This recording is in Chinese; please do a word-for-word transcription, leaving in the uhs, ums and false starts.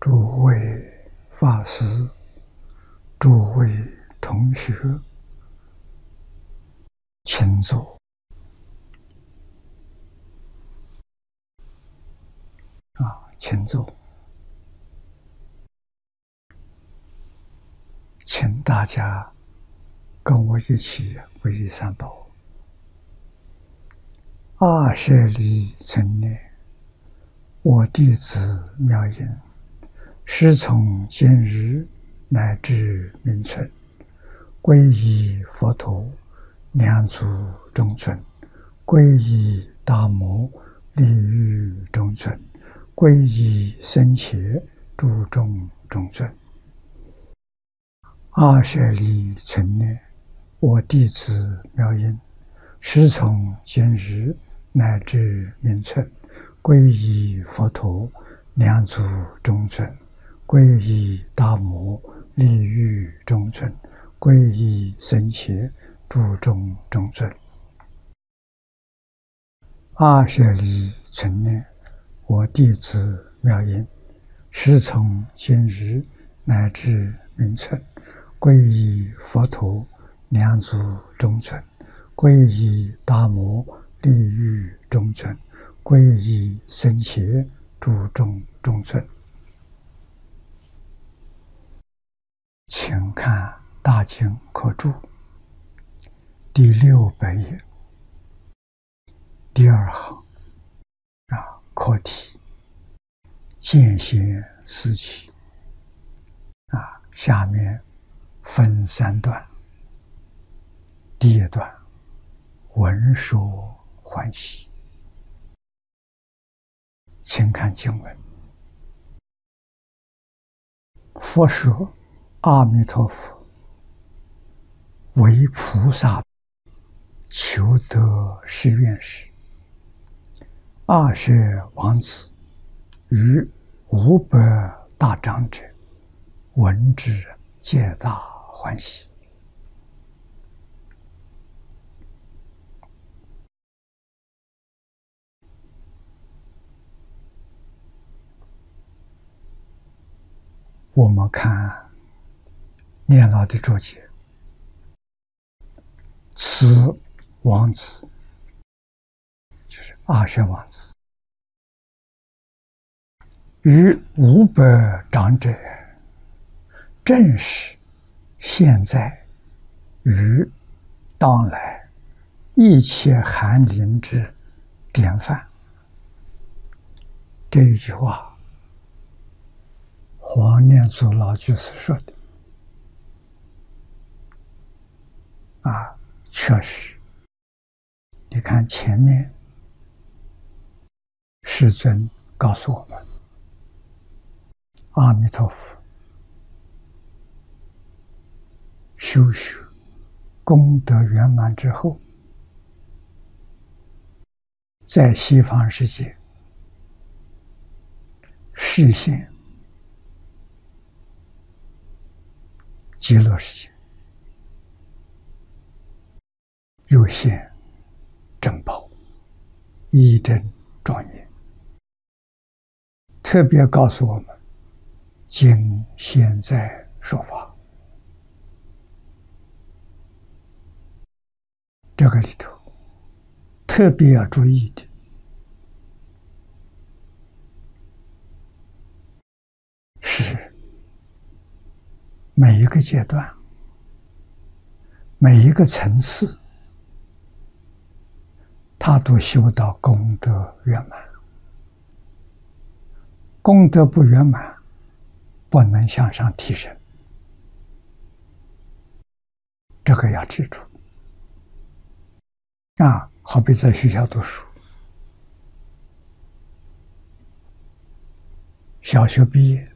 诸位法师、诸位同学，请坐。啊，请坐。请大家跟我一起皈依三宝。阿舍利存念，我弟子妙音，师从今日乃至明存，皈依佛陀，两足中尊；皈依大摩，利欲中尊；皈依僧伽，诸众中尊。阿舍利存念，我弟子妙音，师从今日乃至明存，皈依佛陀，两足中尊；皈依大摩，利欲中尊；皈依僧伽，诸众中尊。阿舍利存念，我弟子妙音，师从今日乃至明存，皈依佛陀，两足中尊；皈依大摩，利欲中尊；皈依僧伽，诸众中尊。请看大经课注第六百页第二行啊，课题见贤思齐啊，下面分三段。第一段，闻说欢喜。请看经文：佛说，阿弥陀佛为菩萨求得誓愿时，阿舍王子与五百大长者闻之，皆大欢喜。我们看念老的注解，此王子就是阿舍王子，与五百长者，正是现在与当来一切含灵之典范。这一句话，黄念祖老居士说的啊，确实。你看前面，世尊告诉我们，阿弥陀佛修学功德圆满之后，在西方世界实现极乐世界，又现珍宝，一真庄严。特别告诉我们，今现在说法，这个里头特别要注意的是，每一个阶段，每一个层次，他都修到功德圆满。功德不圆满，不能向上提升，这个要记住啊！好比在学校读书，小学毕业，